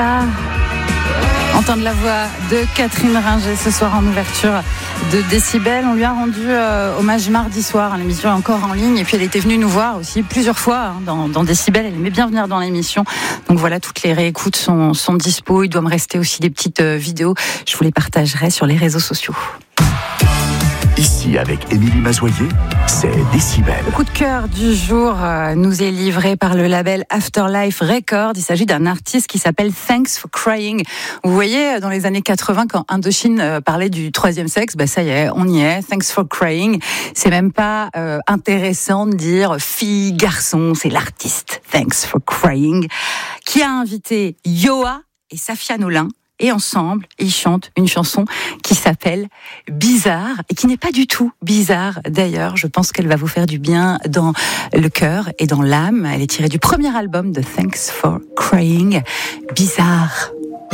Entendre la voix de Catherine Ringer ce soir en ouverture de Décibel. On lui a rendu hommage mardi soir. L'émission est encore en ligne. Et puis elle était venue nous voir aussi plusieurs fois dans Décibel. Elle aimait bien venir dans l'émission. Donc voilà, toutes les réécoutes sont dispo. Il doit me rester aussi des petites vidéos. Je vous les partagerai sur les réseaux sociaux. Ici, avec Émilie Mazoyer, c'est Décibel. Le coup de cœur du jour nous est livré par le label Afterlife Records. Il s'agit d'un artiste qui s'appelle Thanks for Crying. Vous voyez, dans les années 80, quand Indochine parlait du troisième sexe, ça y est, on y est. Thanks for Crying. C'est même pas intéressant de dire fille, garçon, c'est l'artiste Thanks for Crying qui a invité Yoa et Safia Nolin. Et ensemble, ils chantent une chanson qui s'appelle Bizarre et qui n'est pas du tout bizarre d'ailleurs. Je pense qu'elle va vous faire du bien dans le cœur et dans l'âme. Elle est tirée du premier album de Thanks for Crying, Bizarre.